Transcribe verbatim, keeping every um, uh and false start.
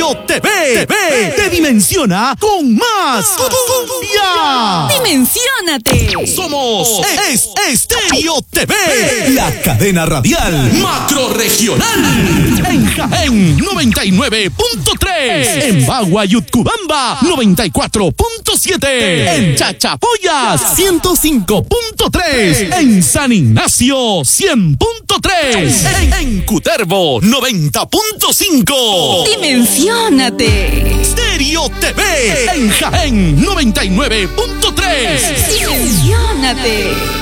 Stereo T V, T V te dimensiona con más cumbia. ¡Dimensiónate! Somos es, es Stereo T V, la cadena radial macro regional. En Jaén noventa y nueve punto tres, en Bagua y Utcubamba noventa y cuatro punto siete, en Chachapoyas ciento cinco punto tres, en San Ignacio cien punto tres, en, en Cutervo noventa punto cinco. ¡Dimensiónate! Stereo T V en Jaén noventa y nueve punto tres. ¡Dimensiónate!